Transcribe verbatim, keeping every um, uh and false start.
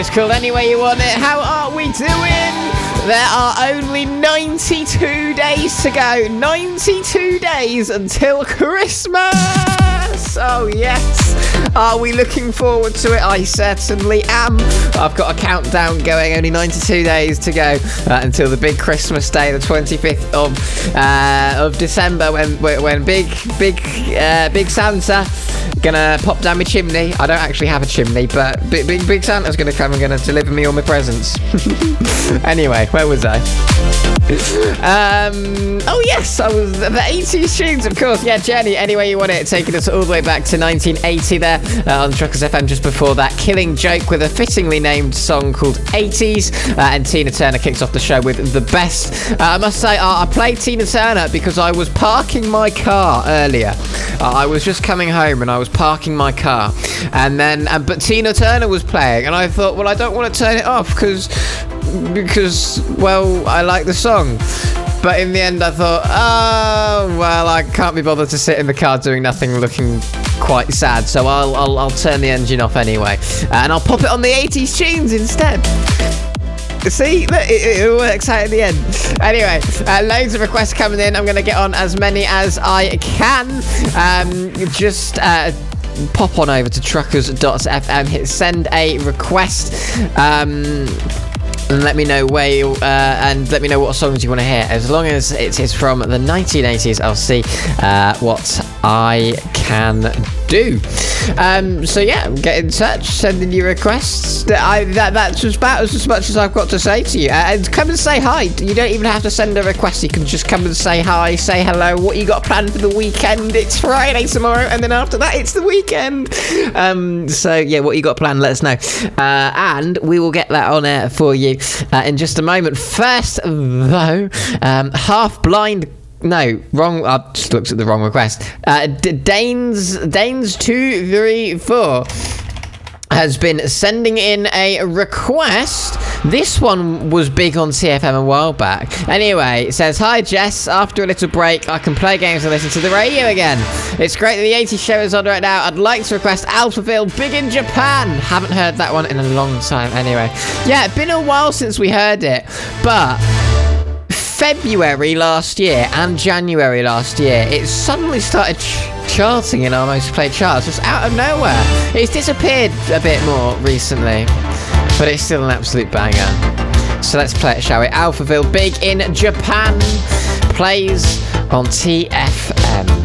It's called Any Way You Want It. How are we doing? There are only ninety-two days to go. ninety-two days until Christmas. Oh, yes. Are we looking forward to it? I certainly am. I've got a countdown going. Only ninety-two days to go uh, until the big Christmas day, the twenty-fifth of uh, of December, when when big big uh, big Santa gonna pop down my chimney. I don't actually have a chimney, but big big, big Santa's gonna come and gonna deliver me all my presents. Anyway, where was I? um, oh yes, I was the eighties tunes, of course. Yeah, Jenny, Any Way You Want It, taking us all the way back to nineteen eighty there uh, on Truckers F M. Just before that, Killing Joke with a fittingly named song called eighties, uh, and Tina Turner kicks off the show with The Best. Uh, I must say, uh, I played Tina Turner because I was parking my car earlier. Uh, I was just coming home and I was parking my car, and then uh, but Tina Turner was playing, and I thought, well, I don't want to turn it off because because well, I like the song. But in the end, I thought, oh, well, I can't be bothered to sit in the car doing nothing, looking quite sad. So I'll I'll, I'll turn the engine off anyway, and I'll pop it on the eighties tunes instead. See, look, it, it works out at the end. Anyway, uh, loads of requests coming in. I'm going to get on as many as I can. Um, just uh, pop on over to truckers dot f m, hit send a request. Um... And let me know where you, uh, and let me know what songs you want to hear. As long as it is from the nineteen eighties, I'll see uh, what I can do. Um, so yeah, get in touch, send in your requests. I, that, that's about as much as I've got to say to you. Uh, and come and say hi. You don't even have to send a request. You can just come and say hi, say hello. What you got planned for the weekend? It's Friday tomorrow, and then after that, it's the weekend. Um, so yeah, what you got planned? Let us know, uh, and we will get that on air for you uh, in just a moment. First, though, um, Half Blind. No, wrong. I just looked at the wrong request. Uh, D- Danes, Danes two three four has been sending in a request. This one was big on T F M a while back. Anyway, it says, hi Jess, after a little break, I can play games and listen to the radio again. It's great that the eighties show is on right now. I'd like to request Alphaville, Big in Japan. Haven't heard that one in a long time anyway. Yeah, it's been a while since we heard it, but February last year and January last year, it suddenly started ch- charting in our most played charts, just out of nowhere. It's disappeared a bit more recently, but it's still an absolute banger. So let's play it, shall we? Alphaville, Big in Japan, plays on T F M.